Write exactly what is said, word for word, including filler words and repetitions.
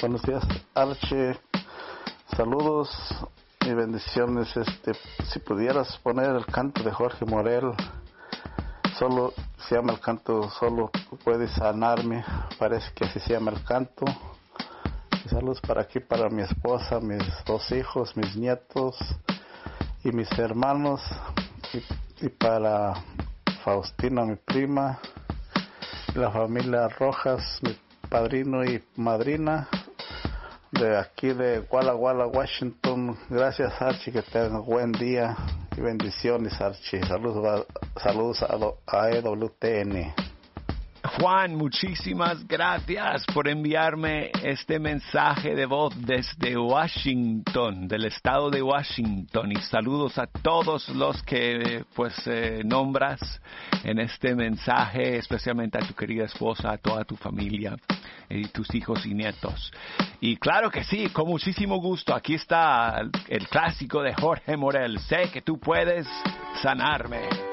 Buenos días, Archie. Saludos y bendiciones. Este, si pudieras poner el canto de Jorge Morel, solo se llama el canto, solo tú puedes sanarme. Parece que así se llama el canto. Y saludos para aquí, para mi esposa, mis dos hijos, mis nietos y mis hermanos, y, y para Faustina, mi prima, y la familia Rojas, mi padrino y madrina, de aquí de Walla Walla, Washington. Gracias, Archie, que tengan buen día y bendiciones, Archie. Saludos, saludos a, a E W T N. Juan, muchísimas gracias por enviarme este mensaje de voz desde Washington, del estado de Washington, y saludos a todos los que pues eh, nombras en este mensaje, especialmente a tu querida esposa, a toda tu familia y tus hijos y nietos. Y claro que sí, con muchísimo gusto, aquí está el clásico de Jorge Morel, sé que tú puedes sanarme.